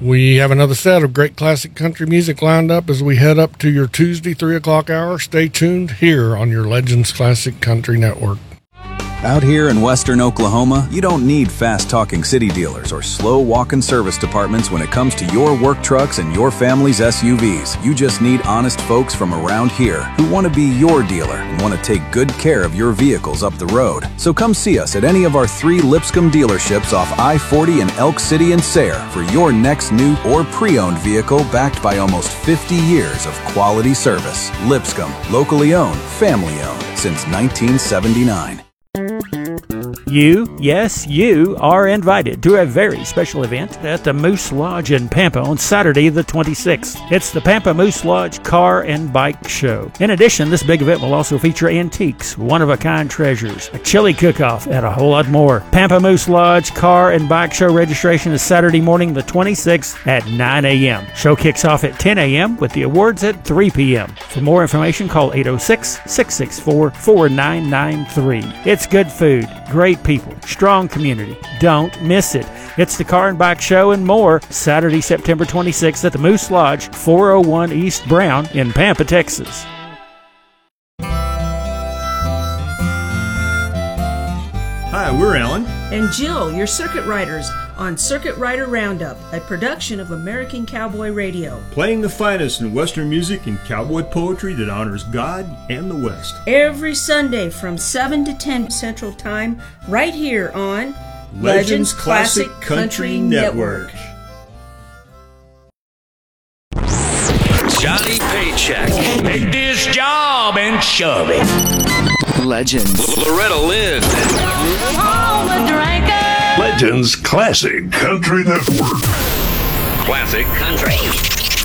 We have another set of great classic country music lined up as we head up to your Tuesday 3 o'clock hour. Stay tuned here on your Legends Classic Country Network. Out here in western Oklahoma, you don't need fast-talking city dealers or slow walk-in service departments when it comes to your work trucks and your family's SUVs. You just need honest folks from around here who want to be your dealer and want to take good care of your vehicles up the road. So come see us at any of our 3 Lipscomb dealerships off I-40 in Elk City and Sayre for your next new or pre-owned vehicle backed by almost 50 years of quality service. Lipscomb, locally owned, family owned since 1979. You are invited to a very special event at the Moose Lodge in Pampa on Saturday the 26th. It's the Pampa Moose Lodge Car and Bike Show. In addition, this big event will also feature antiques, one-of-a-kind treasures, a chili cook-off, and a whole lot more. Pampa Moose Lodge Car and Bike Show registration is Saturday morning the 26th at 9 a.m. Show kicks off at 10 a.m. with the awards at 3 p.m. For more information, call 806-664-4993. It's good food, great people, strong community. Don't miss it. It's the Car and Bike Show and more, Saturday, September 26th at the Moose Lodge, 401 East Brown in Pampa, Texas. Hi, we're Alan and Jill, your circuit riders on Circuit Rider Roundup, a production of American Cowboy Radio. Playing the finest in Western music and cowboy poetry that honors God and the West. Every Sunday from 7 to 10 Central Time, right here on Legends Classic Country Network. Johnny Paycheck. Take this job and shove it. Legends. Loretta Lynn. Legends Classic Country Network. Classic Country.